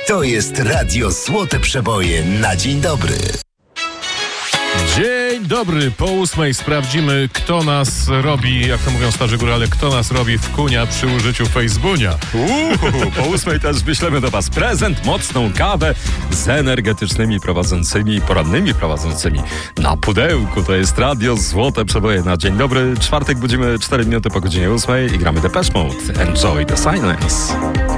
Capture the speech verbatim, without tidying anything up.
To jest Radio Złote Przeboje na dzień dobry. Dzień dobry, po ósmej sprawdzimy, kto nas robi, jak to mówią starzy górale, kto nas robi w kunia przy użyciu Facebooka. Uuu, po ósmej też wyślemy do was prezent, mocną kawę z energetycznymi prowadzącymi, porannymi prowadzącymi na pudełku. To jest Radio Złote Przeboje na dzień dobry. Czwartek budzimy cztery minuty po godzinie ósmej i gramy Depeche Mode. Enjoy the silence.